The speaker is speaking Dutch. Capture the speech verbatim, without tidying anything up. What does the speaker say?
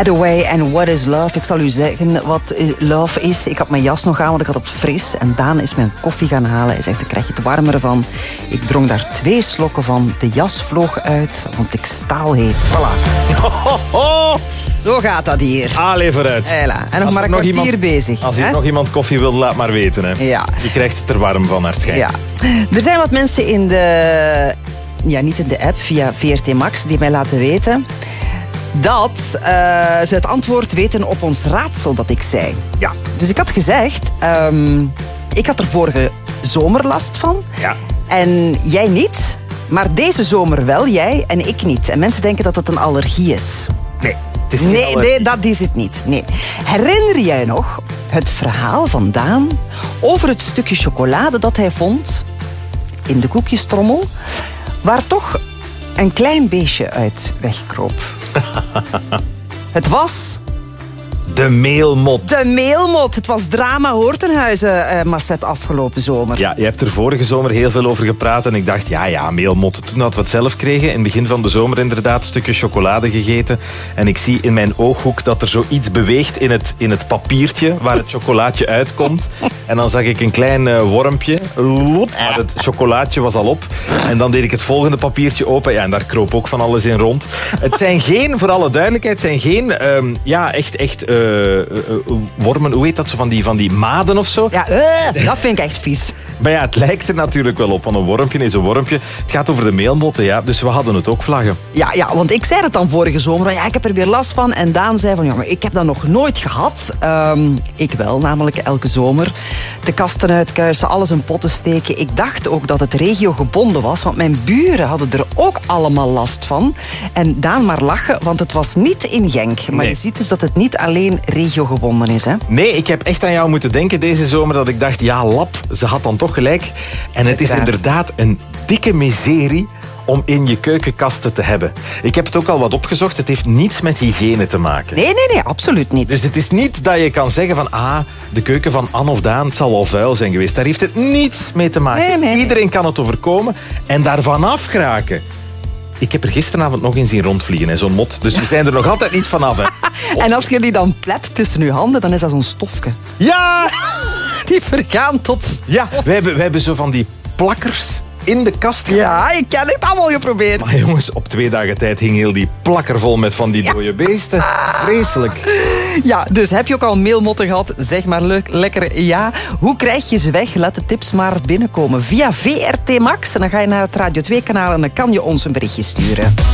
Hathaway en What is Love. Ik zal u zeggen wat love is. Ik had mijn jas nog aan, want ik had het fris. En Daan is mijn koffie gaan halen. Hij zegt, ik krijg het warmer van. Ik dronk daar twee slokken van. De jas vloog uit, want ik staalheet. Voilà. Ho, ho. Zo gaat dat hier. Allee, vooruit. Hela. En nog Als maar er een nog kwartier iemand, bezig. Als hier hè? nog iemand koffie wil, laat maar weten. Hè. Ja. Je krijgt het er warm van, naar het schijnt. Ja. Er zijn wat mensen in de... Ja, niet in de app, via V R T Max, die mij laten weten dat uh, ze het antwoord weten op ons raadsel dat ik zei. Ja. Dus ik had gezegd, um, ik had er vorige zomer last van. Ja. En jij niet, maar deze zomer wel, jij en ik niet. En mensen denken dat het een allergie is. Nee, het is geen Nee, allergie. nee, dat is het niet. Nee. Herinner jij nog het verhaal van Daan over het stukje chocolade dat hij vond in de koekjestrommel, waar toch een klein beestje uit wegkroop? Het was... De meelmot. De meelmot. Het was drama Hoortenhuizen, uh, Masset, afgelopen zomer. Ja, je hebt er vorige zomer heel veel over gepraat en ik dacht, ja, ja, meelmot. Toen dat we het zelf kregen, in het begin van de zomer inderdaad, een stukje chocolade gegeten. En ik zie in mijn ooghoek dat er zoiets beweegt in het, in het papiertje waar het chocolaatje uitkomt. En dan zag ik een klein uh, wormpje. Loep, maar het chocolaatje was al op. En dan deed ik het volgende papiertje open. Ja, en daar kroop ook van alles in rond. Het zijn geen, voor alle duidelijkheid, het zijn geen, um, ja, echt, echt... Uh, Uh, uh, wormen, hoe heet dat? Zo van die, van die maden of zo? Ja, uh, dat vind ik echt vies. Maar ja, het lijkt er natuurlijk wel op. Want een wormpje is een wormpje. Het gaat over de meelmotten, ja. Dus we hadden het ook vlaggen. Ja, ja, want ik zei het dan vorige zomer. Ja, ik heb er weer last van. En Daan zei van, ja, maar ik heb dat nog nooit gehad. Um, ik wel, namelijk elke zomer. De kasten uitkuisen, alles in potten steken. Ik dacht ook dat het regiogebonden was. Want mijn buren hadden er ook allemaal last van. En Daan maar lachen, want het was niet in Genk. Maar Nee. je ziet dus dat het niet alleen regiogebonden is, hè? Nee, ik heb echt aan jou moeten denken deze zomer dat ik dacht, ja, lap, ze had dan toch gelijk. En het is Uiteraard. inderdaad een dikke miserie om in je keukenkasten te hebben. Ik heb het ook al wat opgezocht. Het heeft niets met hygiëne te maken. Nee, nee, nee, absoluut niet. Dus het is niet dat je kan zeggen van, ah, de keuken van Anne of Daan, het zal wel vuil zijn geweest. Daar heeft het niets mee te maken. Nee, nee, nee. Iedereen kan het overkomen en daarvan afgeraken. Ik heb er gisteravond nog in zien rondvliegen, hè, zo'n mot. Dus we zijn er nog altijd niet vanaf. Hè. En als je die dan plet tussen je handen, dan is dat zo'n stofje. Ja! Die vergaan tot... Ja, wij hebben, wij hebben zo van die plakkers in de kast. Ja, ik heb het allemaal geprobeerd. Maar jongens, op twee dagen tijd hing heel die plakker vol met van die dode beesten. Vreselijk. Ja, dus heb je ook al mailmotten gehad? Zeg maar leuk, lekker ja. Hoe krijg je ze weg? Laat de tips maar binnenkomen via V R T Max. En dan ga je naar het Radio twee kanaal en dan kan je ons een berichtje sturen.